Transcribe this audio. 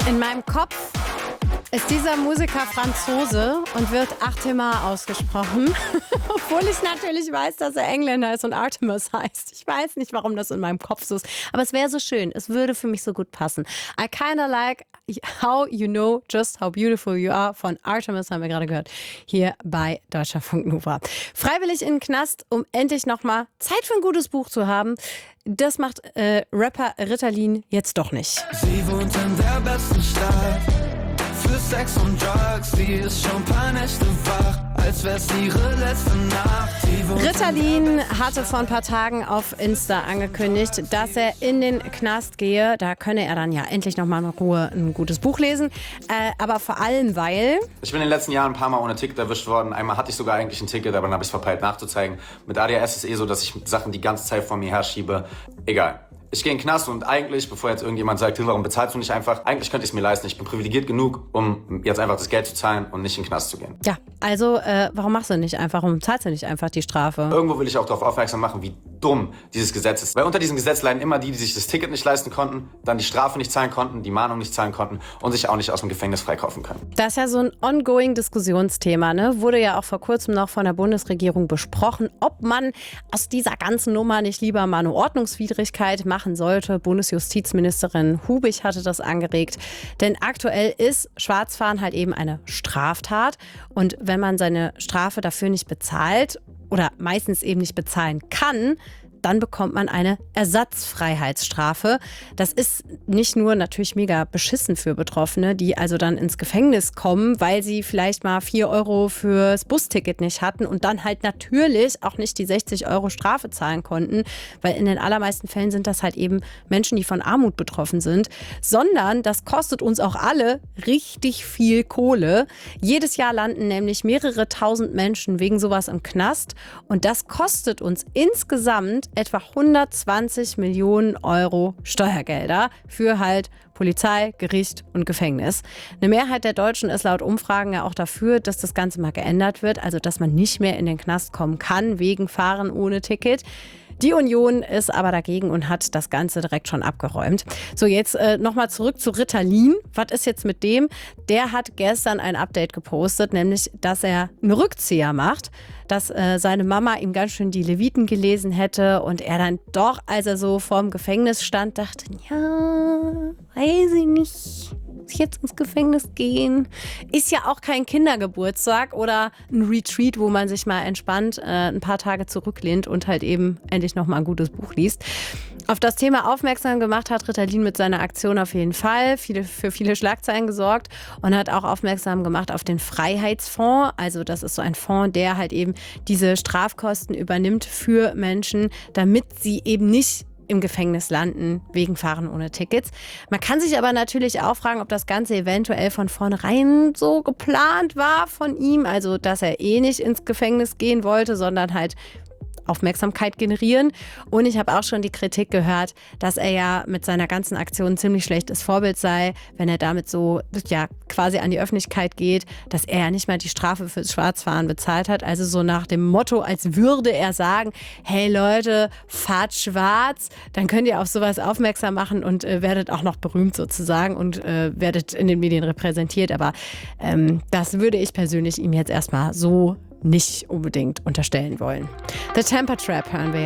In meinem Kopf ist dieser Musiker Franzose und wird Artemis ausgesprochen. Obwohl ich natürlich weiß, dass er Engländer ist und Artemis heißt. Ich weiß nicht, warum das in meinem Kopf so ist. Aber es wäre so schön. Es würde für mich so gut passen. I kinda like How You Know Just How Beautiful You Are von Artemis, haben wir gerade gehört, hier bei Deutschlandfunk Nova. Freiwillig in den Knast, um endlich nochmal Zeit für ein gutes Buch zu haben. Das macht Rapper Ritalin jetzt doch nicht. Sie wohnt in der besten Stadt für Sex und Drugs. Sie ist schon paar Nächte wach, als wär's ihre letzte Nacht. Ritalin hatte vor ein paar Tagen auf Insta angekündigt, dass er in den Knast gehe. Da könne er dann ja endlich nochmal in Ruhe ein gutes Buch lesen. Aber vor allem, weil... Ich bin in den letzten Jahren ein paar Mal ohne Ticket erwischt worden. Einmal hatte ich sogar eigentlich ein Ticket, aber dann habe ich es verpeilt nachzuzeigen. Mit ADHS ist es so, dass ich Sachen die ganze Zeit vor mir herschiebe. Egal. Ich gehe in den Knast und eigentlich, bevor jetzt irgendjemand sagt, warum bezahlst du nicht einfach, eigentlich könnte ich es mir leisten. Ich bin privilegiert genug, um jetzt einfach das Geld zu zahlen und nicht in den Knast zu gehen. Ja, also warum machst du nicht einfach, warum zahlst du nicht einfach die Strafe? Irgendwo will ich auch darauf aufmerksam machen, wie dumm dieses Gesetz ist. Weil unter diesem Gesetz leiden immer die sich das Ticket nicht leisten konnten, dann die Strafe nicht zahlen konnten, die Mahnung nicht zahlen konnten und sich auch nicht aus dem Gefängnis freikaufen können. Das ist ja so ein ongoing Diskussionsthema, ne? Wurde ja auch vor kurzem noch von der Bundesregierung besprochen, ob man aus dieser ganzen Nummer nicht lieber mal eine Ordnungswidrigkeit machen sollte. Bundesjustizministerin Hubig hatte das angeregt. Denn aktuell ist Schwarzfahren halt eben eine Straftat. Und wenn man seine Strafe dafür nicht bezahlt oder meistens eben nicht bezahlen kann, dann bekommt man eine Ersatzfreiheitsstrafe. Das ist nicht nur natürlich mega beschissen für Betroffene, die also dann ins Gefängnis kommen, weil sie vielleicht mal 4 Euro fürs Busticket nicht hatten und dann halt natürlich auch nicht die 60 Euro Strafe zahlen konnten, weil in den allermeisten Fällen sind das halt eben Menschen, die von Armut betroffen sind, sondern das kostet uns auch alle richtig viel Kohle. Jedes Jahr landen nämlich mehrere tausend Menschen wegen sowas im Knast und das kostet uns insgesamt etwa 120 Millionen Euro Steuergelder für halt Polizei, Gericht und Gefängnis. Eine Mehrheit der Deutschen ist laut Umfragen ja auch dafür, dass das Ganze mal geändert wird, also dass man nicht mehr in den Knast kommen kann wegen Fahren ohne Ticket. Die Union ist aber dagegen und hat das Ganze direkt schon abgeräumt. So, jetzt nochmal zurück zu Ritalin. Was ist jetzt mit dem? Der hat gestern ein Update gepostet, nämlich, dass er einen Rückzieher macht, dass seine Mama ihm ganz schön die Leviten gelesen hätte und er dann doch, als er so vorm Gefängnis stand, dachte, ja, weiß ich nicht, muss ich jetzt ins Gefängnis gehen? Ist ja auch kein Kindergeburtstag oder ein Retreat, wo man sich mal entspannt ein paar Tage zurücklehnt und halt eben endlich nochmal ein gutes Buch liest. Auf das Thema aufmerksam gemacht hat Ritalin mit seiner Aktion auf jeden Fall, für viele Schlagzeilen gesorgt und hat auch aufmerksam gemacht auf den Freiheitsfonds. Also das ist so ein Fonds, der halt eben diese Strafkosten übernimmt für Menschen, damit sie eben nicht im Gefängnis landen wegen Fahren ohne Tickets. Man kann sich aber natürlich auch fragen, ob das Ganze eventuell von vornherein so geplant war von ihm, also dass er nicht ins Gefängnis gehen wollte, sondern halt Aufmerksamkeit generieren. Und ich habe auch schon die Kritik gehört, dass er ja mit seiner ganzen Aktion ein ziemlich schlechtes Vorbild sei, wenn er damit so ja quasi an die Öffentlichkeit geht, dass er ja nicht mal die Strafe fürs Schwarzfahren bezahlt hat. Also so nach dem Motto, als würde er sagen, hey Leute, fahrt schwarz, dann könnt ihr auf sowas aufmerksam machen und werdet auch noch berühmt sozusagen und werdet in den Medien repräsentiert. Aber das würde ich persönlich ihm jetzt erstmal so nicht unbedingt unterstellen wollen. The Temper Trap hören wir jetzt.